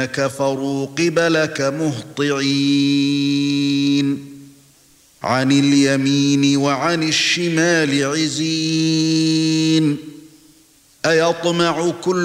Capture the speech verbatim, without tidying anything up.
كفروا قبلك مهطعين عن اليمين وعن الشمال عزين أيطمع كل